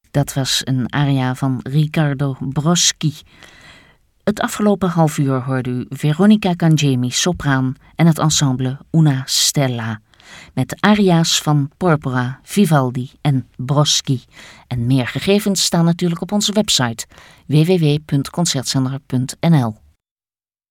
Dat was een aria van Riccardo Broschi. Het afgelopen half uur hoorde u Veronica Cangemi, sopraan, en het ensemble Una Stella. Met aria's van Porpora, Vivaldi en Broschi. En meer gegevens staan natuurlijk op onze website www.concertzender.nl.